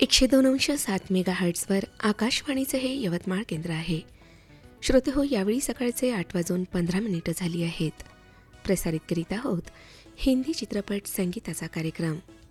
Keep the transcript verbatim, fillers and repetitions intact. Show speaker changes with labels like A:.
A: एकशे दोन अंश सात मेगा हर्ट्सवर आकाशवाणीचं हे यवतमाळ केंद्र आहे. श्रोते हो, यावेळी सकाळचे आठ वाजून पंधरा मिनिटं झाली आहेत. प्रसारित करीत आहोत हिंदी चित्रपट संगीताचा कार्यक्रम.